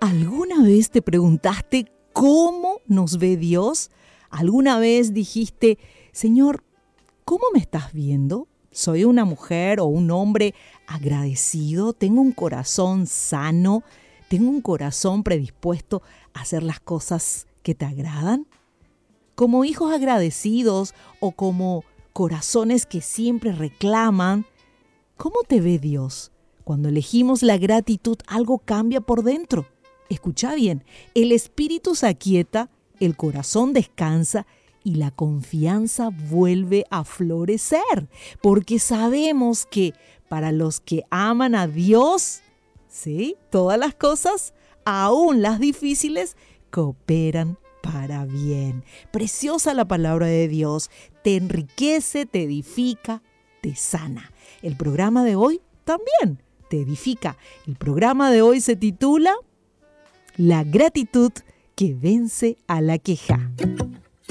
¿Alguna vez te preguntaste cómo nos ve Dios? ¿Alguna vez dijiste, Señor, ¿cómo me estás viendo? ¿Soy una mujer o un hombre agradecido? ¿Tengo un corazón sano? ¿Tengo un corazón predispuesto a hacer las cosas que te agradan? Como hijos agradecidos o como corazones que siempre reclaman, ¿cómo te ve Dios? Cuando elegimos la gratitud, algo cambia por dentro. Escucha bien, el espíritu se aquieta, el corazón descansa y la confianza vuelve a florecer, porque sabemos que para los que aman a Dios, ¿sí? Todas las cosas, aún las difíciles, cooperan para bien. Preciosa la palabra de Dios, te enriquece, te edifica, te sana. El programa de hoy también te edifica. El programa de hoy se titula La gratitud que vence a la queja.